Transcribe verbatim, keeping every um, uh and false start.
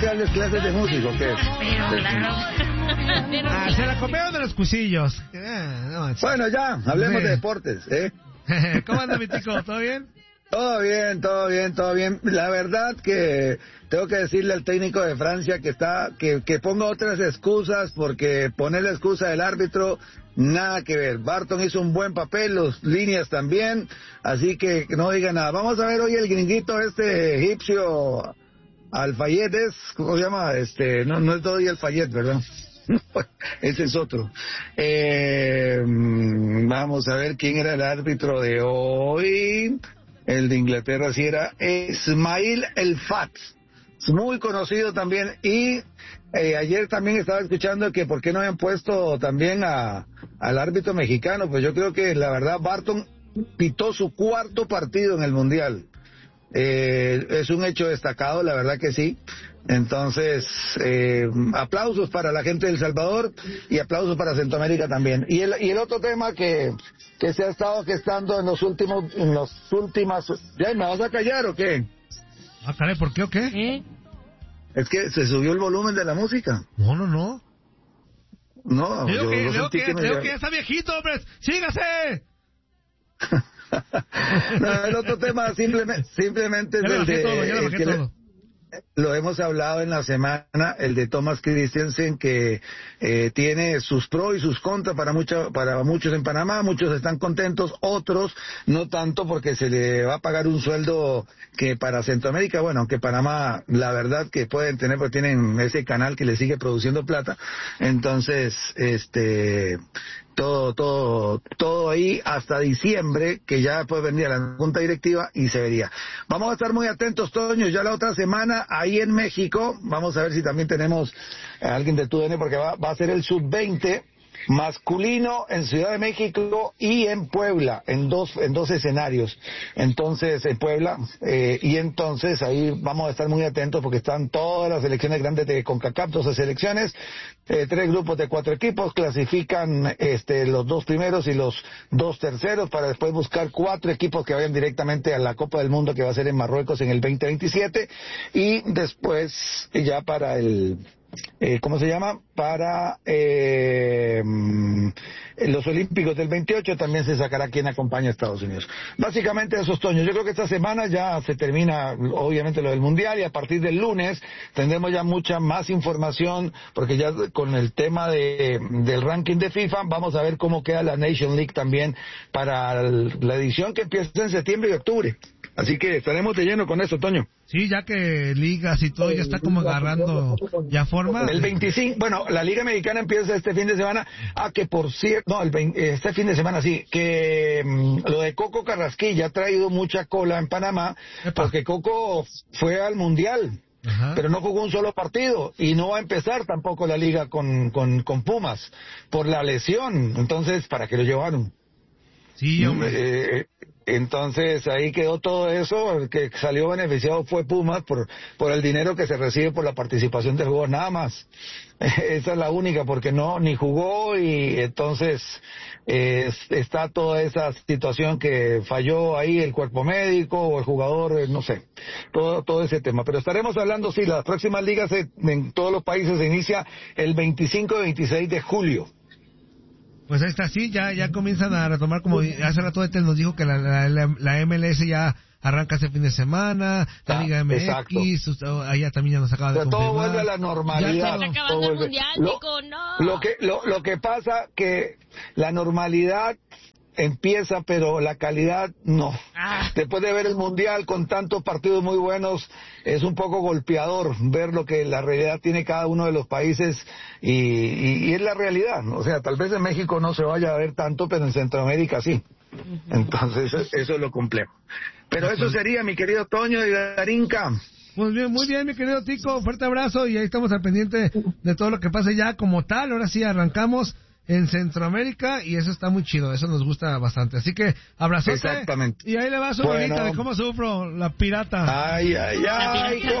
que darles clases de música, ¿o qué? Pero claro. Ah, se la copiaron de los cusillos. Eh, no, bueno, ya, hablemos sí. de deportes, ¿eh? ¿Cómo anda mi tico? ¿Todo bien? Todo bien, todo bien, todo bien. La verdad que tengo que decirle al técnico de Francia que está, que, que ponga otras excusas, porque poner la excusa del árbitro, nada que ver. Barton hizo un buen papel, los líneas también, así que no diga nada. Vamos a ver hoy el gringuito este egipcio, Al-Fayed es, ¿cómo se llama? Este, no, no es todavía Al-Fayed, ¿verdad? Ese es otro. Eh, vamos a ver quién era el árbitro de hoy. El de Inglaterra sí era Ismail El Fat, muy conocido también. Y eh, ayer también estaba escuchando que por qué no habían puesto también a al árbitro mexicano. Pues yo creo que la verdad Barton pitó su cuarto partido en el Mundial. Eh, es un hecho destacado, la verdad que sí. Entonces, eh, aplausos para la gente de El Salvador y aplausos para Centroamérica también. Y el, y el otro tema que, que se ha estado gestando en los últimos, en los últimas... ¿Ya me vas a callar o qué? Ah, caray, ¿por qué o qué? ¿Eh? Es que se subió el volumen de la música. No, no, no. No, Digo yo, que, yo digo sentí que, que me... digo que ya está viejito, hombre. ¡Sígase! No, el otro tema simplemente, simplemente es Ya le el bajé de... todo, ya le el bajé que le- todo. Lo hemos hablado en la semana, el de Thomas Christiansen, que eh, tiene sus pros y sus contras para, mucha, para muchos en Panamá. Muchos están contentos, otros no tanto, porque se le va a pagar un sueldo que para Centroamérica, bueno, aunque Panamá, la verdad que pueden tener, porque tienen ese canal que le sigue produciendo plata. Entonces, este... todo, todo, todo ahí hasta diciembre, que ya puede venir a la junta directiva y se vería. Vamos a estar muy atentos, Toño, ya la otra semana ahí en México, vamos a ver si también tenemos a alguien de TUDN, porque va, va a ser el sub veinte masculino en Ciudad de México y en Puebla, en dos en dos escenarios. Entonces, en Puebla, eh, y entonces ahí vamos a estar muy atentos porque están todas las selecciones grandes de CONCACAF, doce selecciones, eh, tres grupos de cuatro equipos, clasifican este los dos primeros y los dos terceros para después buscar cuatro equipos que vayan directamente a la Copa del Mundo que va a ser en Marruecos en el veinte veintisiete y después ya para el Eh, ¿cómo se llama? Para eh, los Olímpicos del veintiocho también se sacará quien acompaña a Estados Unidos. Básicamente esos, Toño. Yo creo que esta semana ya se termina, obviamente, lo del Mundial, y a partir del lunes tendremos ya mucha más información, porque ya con el tema de del ranking de FIFA, vamos a ver cómo queda la Nation League también para la edición que empieza en septiembre y octubre. Así que estaremos de lleno con eso, Toño. Sí, ya que ligas y todo ya está como agarrando ya forma. El veinticinco, bueno, la Liga Mexicana empieza este fin de semana. Ah, que por cierto, no, el veinte, este fin de semana sí, que mmm, lo de Coco Carrasquilla ha traído mucha cola en Panamá, Epa. porque Coco fue al Mundial. Ajá. Pero no jugó un solo partido y no va a empezar tampoco la liga con, con, con Pumas por la lesión. Entonces, ¿para qué lo llevaron? Sí, hombre. Eh, entonces ahí quedó todo eso. El que salió beneficiado fue Pumas por por el dinero que se recibe por la participación del jugador, nada más. Esa es la única, porque no ni jugó, y entonces eh, está toda esa situación que falló ahí el cuerpo médico o el jugador, no sé, todo todo ese tema. Pero estaremos hablando, sí, las próximas ligas en todos los países se inicia el veinticinco y veintiséis de julio. Pues ahí está, sí, ya ya comienzan a retomar, como hace rato Etel nos dijo que la, la, la, la M L S ya arranca este fin de semana, la Liga M X, usted, allá también ya nos acaba de confirmar. Todo vuelve a la normalidad. Ya está acabando el mundial, lo, Nico, no. Lo que, lo, lo que pasa que la normalidad empieza, pero la calidad no. Ah. Después de ver el mundial con tantos partidos muy buenos, es un poco golpeador ver lo que la realidad tiene cada uno de los países, y, y, y es la realidad. O sea, tal vez en México no se vaya a ver tanto, pero en Centroamérica sí. Entonces eso es lo complejo. Pero eso sería, mi querido Toño y Darinka. Muy bien, muy bien, mi querido Tico, fuerte abrazo, y ahí estamos al pendiente de todo lo que pase ya como tal. Ahora sí arrancamos en Centroamérica y eso está muy chido, eso nos gusta bastante. Así que abrazote. Exactamente. Y ahí le va su bueno. bonita de cómo sufro la pirata. Ay, ay, ay.